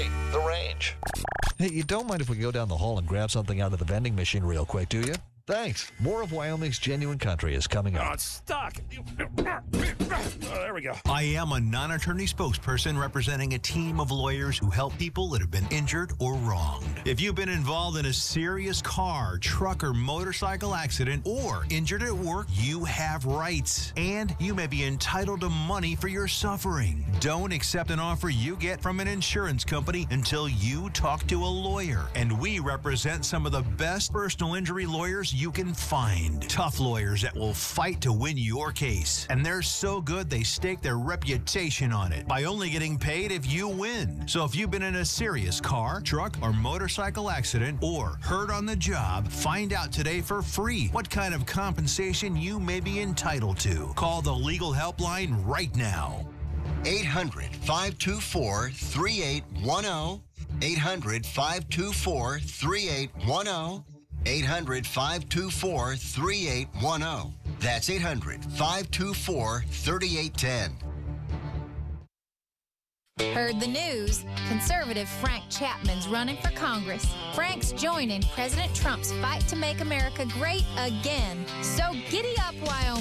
93.3 The Range. Hey, you don't mind if we go down the hall and grab something out of the vending machine real quick, do you? Thanks. More of Wyoming's Genuine Country is coming up. Oh, it's stuck. Oh, there we go. I am a non-attorney spokesperson representing a team of lawyers who help people that have been injured or wronged. If you've been involved in a serious car, truck, or motorcycle accident or injured at work, you have rights. And you may be entitled to money for your suffering. Don't accept an offer you get from an insurance company until you talk to a lawyer. And we represent some of the best personal injury lawyers you can find. Tough lawyers that will fight to win your case. And they're so good they stake their reputation on it by only getting paid if you win. So if you've been in a serious car, truck, or motorcycle accident or hurt on the job, find out today for free what kind of compensation you may be entitled to. Call the legal helpline right now. 800-524-3810. 800-524-3810. 800-524-3810. That's 800-524-3810. Heard the news. Conservative Frank Chapman's running for Congress. Frank's joining President Trump's fight to make America great again. So giddy up, Wyoming.